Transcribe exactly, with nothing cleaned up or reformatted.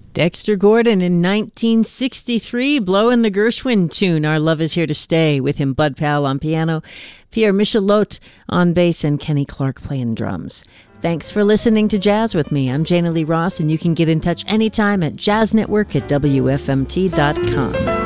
Dexter Gordon in nineteen sixty-three, blowing the Gershwin tune, Our Love Is Here to Stay, with him Bud Powell on piano, Pierre Michelot on bass, and Kenny Clark playing drums. Thanks for listening to Jazz with me. I'm Jana Lee Ross, and you can get in touch anytime at jazz network at W F M T dot com.